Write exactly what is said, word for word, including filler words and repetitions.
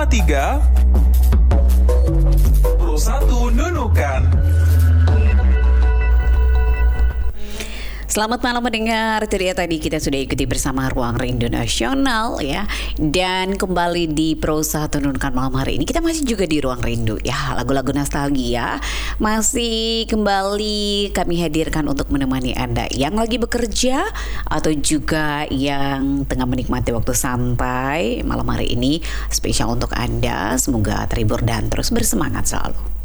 tiga Pro satu Nunukan. Selamat malam mendengar, itu dia tadi kita sudah ikuti bersama Ruang Rindu Nasional ya. Dan kembali di Pro satu Nunukan malam hari ini kita masih juga di Ruang Rindu ya. Lagu-lagu nostalgia masih kembali kami hadirkan untuk menemani Anda yang lagi bekerja atau juga yang tengah menikmati waktu santai. Malam hari ini spesial untuk Anda, semoga terhibur dan terus bersemangat selalu.